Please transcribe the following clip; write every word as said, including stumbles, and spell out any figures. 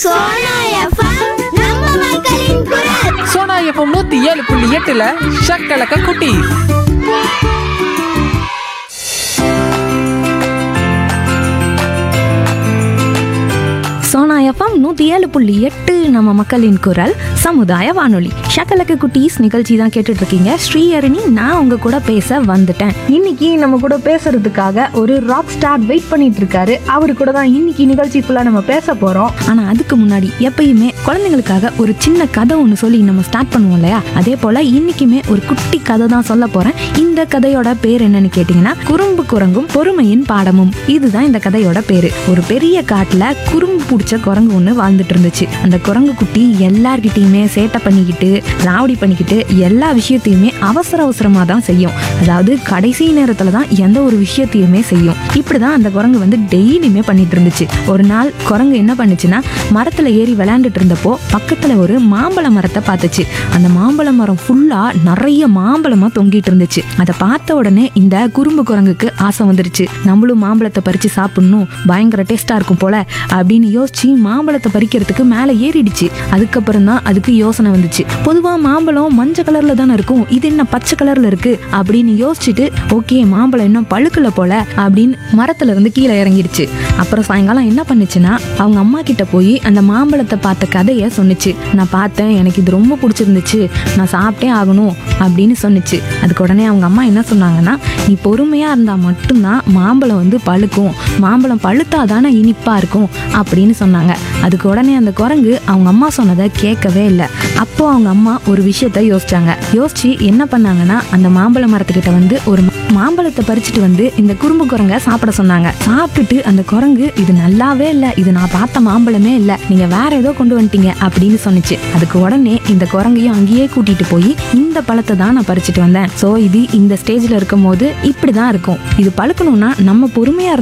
Sona FM நம்ம மக்களின் குரல். சோனா எஃப்எம் நூத்தி ஏழு புள்ளி எட்டுல ஷக்கலக்க குட்டி. சோனா எஃப்எம் நூற்றி ஏழு புள்ளி எட்டு நம்ம மக்களின் குரல் சமுதாய வானொலி. ஷக்கலக்கு குட்டீஸ் நிகழ்ச்சி தான் கேட்டுட்டு இருக்கீங்க. ஸ்ரீஹரணி நான் உங்க கூட பேச வந்துட்டேன். இன்னைக்கு நம்ம கூட பேசுறதுக்காக ஒரு ராக் ஸ்டார் வெயிட் பண்ணிட்டு இருக்காரு. அவரு கூட தான் இன்னைக்கு நிகழ்ச்சி ஃபுல்லா நம்ம பேச போறோம். ஆனா அதுக்கு முன்னாடி எப்பயுமே குழந்தைங்களுக்காக ஒரு சின்ன கதை ஒன்று சொல்லி நம்ம ஸ்டார்ட் பண்ணுவோம் இல்லையா, அதே போல இன்னைக்குமே ஒரு குட்டி கதை தான் சொல்ல போறேன். இந்த கதையோட பேர் என்னன்னு கேட்டீங்கன்னா குறும்பு குரங்கும் பொறுமையின் பாடமும். இதுதான் இந்த கதையோட பேரு. ஒரு பெரிய காட்டுல குறும்பு பிடிச்ச குரங்கு ஒண்ணு வாழ்ந்துட்டு இருந்துச்சு. அந்த குரங்கு குட்டி எல்லார்கிட்டயுமே சேட்டை பண்ணிக்கிட்டு ராவடி பண்ணிக்கிட்டு எல்லா விஷயத்தையுமே அவசர அவசரமா தான் செய்யும். அதாவது கடைசி நேரத்துல தான் எந்த ஒரு விஷயத்தையுமே செய்யும். இப்படிதான் அந்த குரங்கு வந்து டெய்லியுமே பண்ணிட்டு இருந்துச்சு. ஒரு நாள் குரங்கு என்ன பண்ணுச்சுன்னா, மரத்துல ஏறி விளையாண்டுட்டு இருந்தப்போ பக்கத்துல ஒரு மாம்பழ மரத்தை பார்த்துச்சு. அந்த மாம்பழ மரம் ஃபுல்லா நிறைய மாம்பழமா தொங்கிட்டு இருந்துச்சு. அதை பார்த்த உடனே இந்த குறும்பு குரங்குக்கு ஆசை வந்துருச்சு. நம்மளும் மாம்பழத்தை பறிச்சு சாப்பிடணும், பயங்கர டேஸ்டா இருக்கும் போல அப்படின்னு யோசிச்சு மாம்பழத்தை பறிக்கிறதுக்கு மேல ஏறிடுச்சு. அதுக்கப்புறம் தான் அதுக்கு யோசனை வந்துச்சு. பொதுவா மாம்பழம் மஞ்சள் கலர்ல தானே இருக்கும், இது என்ன பச்சை கலர்ல இருக்கு அப்படின்னு யோசிச்சுட்டு, ஓகே மாம்பழம் இன்னும் பழுக்கல போல அப்படின்னு மரத்துல இருந்து கீழே இறங்கிடுச்சு. அப்புறம் சாயங்காலம் என்ன பண்ணுச்சுன்னா, அவங்க அம்மா கிட்ட போய் அந்த மாம்பழத்தை பார்த்த கதைய சொன்னிச்சு. நான் பார்த்தேன், எனக்கு இது ரொம்ப பிடிச்சிருந்துச்சு, நான் சாப்பிட்டே ஆகணும் அப்படின்னு சொன்னிச்சு. அதுக்கு உடனே அவங்க அம்மா என்ன சொன்னாங்கன்னா, நீ பொறுமையா இருந்தா மட்டும்தான் மாம்பழம் வந்து பழுக்கும், மாம்பழம் பழுத்தாதானே இனிப்பா இருக்கும் அப்படின்னு சொன்னாங்க. அதுக்கு உடனே அந்த குரங்கு அவங்க அம்மா சொன்னதை கேட்கவே இல்லை. அப்போ அவங்க அம்மா ஒரு விஷயத்த யோசிச்சாங்க. யோசிச்சு என்ன பண்ணாங்கன்னா, அந்த மாம்பழ மரத்துக்கிட்ட வந்து ஒரு மாம்பழத்தை பறிச்சுட்டு வந்து இந்த குறும்பு குரங்க சாப்பிட சொன்னாங்க. சாப்பிட்டுட்டு அந்த குரங்கு, இது நல்லாவே இல்லை, இது நான் பார்த்த மாம்பழமே இல்லை, நீங்க வேற ஏதோ கொண்டு வந்துட்டீங்க அப்படின்னு சொன்னிச்சு. அதுக்கு உடனே இந்த குரங்கையும் அங்கேயே கூட்டிட்டு போய், இந்த பழத்தை தான் நான் பறிச்சுட்டு வந்தேன், சோ இது இந்த ஸ்டேஜ்ல இருக்கும் போது இப்படிதான் இருக்கும், இது பழுக்கணும்னா நம்ம பொறுமையா